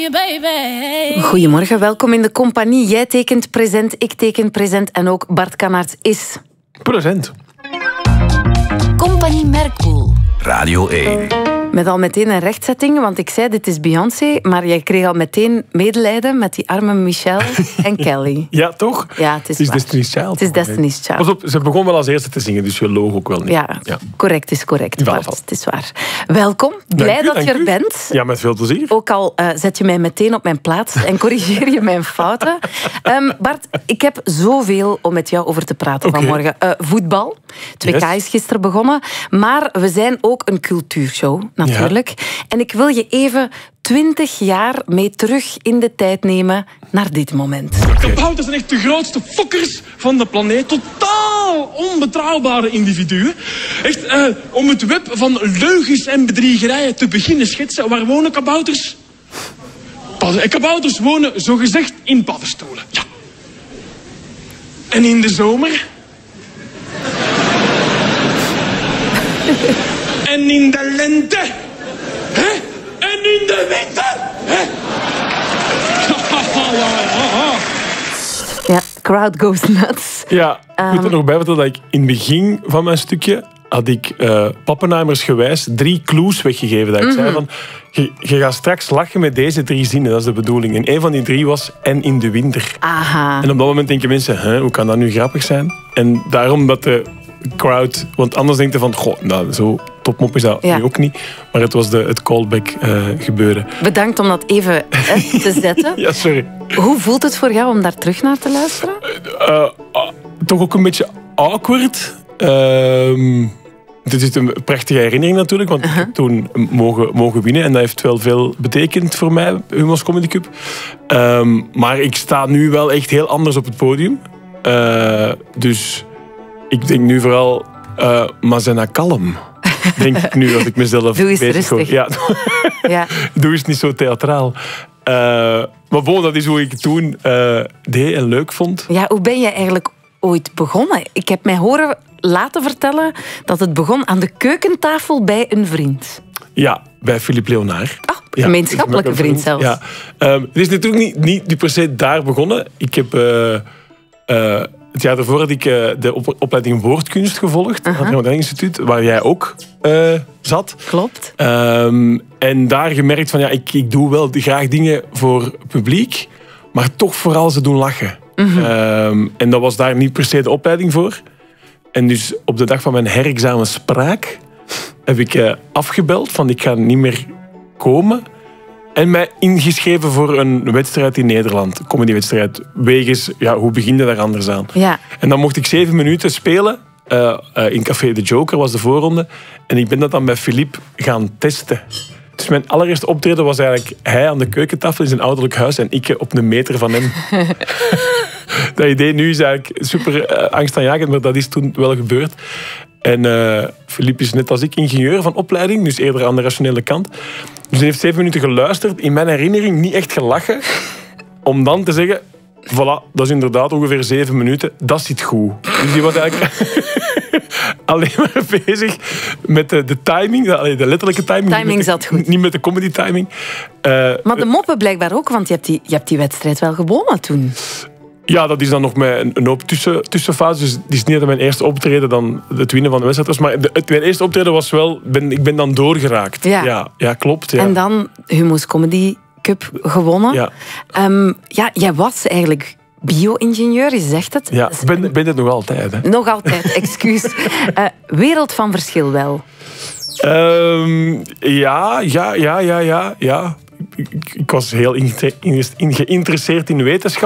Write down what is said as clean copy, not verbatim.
you, baby. Goedemorgen, welkom in de compagnie. Jij tekent present, ik teken present en ook Bart Kannaerts is... Present. Compagnie Merkpoel. Radio 1. Met al meteen een rechtzetting, want ik zei dit is Beyoncé, maar jij kreeg al meteen medelijden met die arme Michelle en Kelly. Ja, toch? Ja, het is waar. Destiny's Child. Het is Destiny's Child. Pas op, ze begon wel als eerste te zingen, dus je loog ook wel niet. Ja, correct is correct, Bart. Het is waar. Welkom, blij dat je er bent. Ja, met veel plezier. Ook al zet je mij meteen op mijn plaats en corrigeer je mijn fouten. Bart, ik heb zoveel om met jou over te praten vanmorgen. Voetbal, 2K is gisteren begonnen, maar we zijn ook een cultuurshow, natuurlijk. Ja. En ik wil je even 20 jaar mee terug in de tijd nemen naar dit moment. Kabouters zijn echt de grootste fokkers van de planeet. Totaal onbetrouwbare individuen. Echt, om het web van leugens en bedriegerijen te beginnen schetsen. Waar wonen kabouters? Kabouters wonen zogezegd in paddenstoelen. Ja. En in de zomer? En in de lente? Hè? En in de winter? Hè? Ja, crowd goes nuts. Ja, ik moet er nog bij vertellen dat ik in het begin van mijn stukje had ik Pappenheimersgewijs 3 clues weggegeven. Dat ik zei van, je gaat straks lachen met deze 3 zinnen, dat is de bedoeling. En een van die 3 was en in de winter. Aha. En op dat moment denken mensen, hoe kan dat nu grappig zijn? En daarom dat de crowd, want anders denk je van, goh, nou, zo topmop is dat nu ook niet. Maar het was het callback gebeuren. Bedankt om dat even te zetten. Ja, sorry. Hoe voelt het voor jou om daar terug naar te luisteren? Toch ook een beetje awkward. Dit is een prachtige herinnering natuurlijk, want ik heb toen mogen winnen en dat heeft wel veel betekend voor mij, Humo's Comedy Cup. Maar ik sta nu wel echt heel anders op het podium. Dus ik denk nu vooral, maar zijn dat kalm? Denk ik nu als ik mezelf doe eens bezig hoor. rustig. Ja, doe eens niet zo theatraal. Maar bon, dat is hoe ik toen deed en leuk vond. Ja, hoe ben je eigenlijk ooit begonnen? Ik heb mij horen laten vertellen dat het begon aan de keukentafel bij een vriend. Ja, bij Philippe Léonard. Gemeenschappelijke vriend zelfs. Ja. Het is natuurlijk niet per se daar begonnen. Ik heb... het jaar daarvoor had ik de opleiding Woordkunst gevolgd aan het Modern Instituut, waar jij ook zat. Klopt. En daar gemerkt van, ja, ik doe wel graag dingen voor publiek, maar toch vooral ze doen lachen. En dat was daar niet per se de opleiding voor. En dus op de dag van mijn herexamen spraak heb ik afgebeld van ik ga niet meer komen. En mij ingeschreven voor een wedstrijd in Nederland. Een comedywedstrijd. Wegens, hoe begin je daar anders aan? Ja. En dan mocht ik 7 minuten spelen. In Café de Joker was de voorronde. En ik ben dat dan bij Philippe gaan testen. Dus mijn allereerste optreden was eigenlijk hij aan de keukentafel in zijn ouderlijk huis en ik op een meter van hem. Dat idee nu is eigenlijk super angstaanjagend, maar dat is toen wel gebeurd. En Philippe is net als ik ingenieur van opleiding, dus eerder aan de rationele kant. Dus hij heeft 7 minuten geluisterd, in mijn herinnering niet echt gelachen, om dan te zeggen, voilà, dat is inderdaad ongeveer 7 minuten, dat zit goed. Dus die was eigenlijk alleen maar bezig met de timing, de letterlijke timing. Timing zat goed. Niet met de comedy timing. Maar de moppen blijkbaar ook, want je hebt die wedstrijd wel gewonnen toen. Ja, dat is dan nog met een hoop tussenfase. Dus het is niet dat mijn eerste optreden dan het winnen van de wedstrijd was. Maar mijn eerste optreden was wel... Ik ben dan doorgeraakt. Ja, klopt. Ja. En dan Humo's Comedy Cup gewonnen. Ja. Jij was eigenlijk bio-ingenieur, je zegt het. Ja, ik ben het nog altijd. Hè. Nog altijd, excuus. Wereld van verschil wel. Ja. Ik was heel geïnteresseerd in wetenschap.